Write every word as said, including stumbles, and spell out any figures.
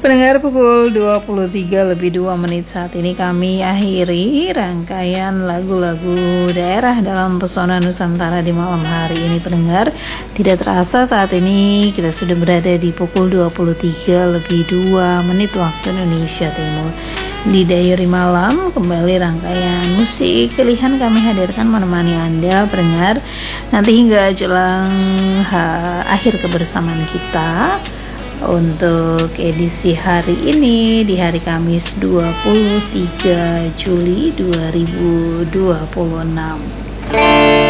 Pendengar, pukul dua puluh tiga lebih dua menit saat ini kami akhiri rangkaian lagu-lagu daerah dalam Pesona Nusantara di malam hari ini. Pendengar, tidak terasa saat ini kita sudah berada di pukul dua puluh tiga lebih dua menit waktu Indonesia Timur. Di Diary Malam kembali rangkaian musik pilihan kami hadirkan menemani Anda pendengar nanti hingga jelang ha, akhir kebersamaan kita untuk edisi hari ini di hari Kamis dua puluh tiga Juli dua ribu dua puluh enam.